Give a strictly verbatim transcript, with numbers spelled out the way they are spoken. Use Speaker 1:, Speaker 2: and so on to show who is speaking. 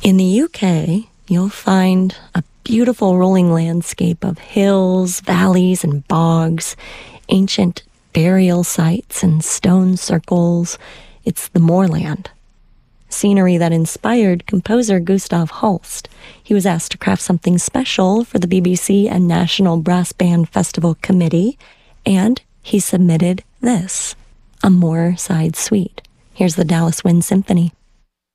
Speaker 1: In the U K, you'll find a beautiful rolling landscape of hills, valleys, and bogs, ancient burial sites and stone circles. It's the moorland. Scenery that inspired composer Gustav Holst. He was asked to craft something special for the B B C and National Brass Band Festival Committee, and he submitted this, a Moorside Suite. Here's the Dallas Wind Symphony.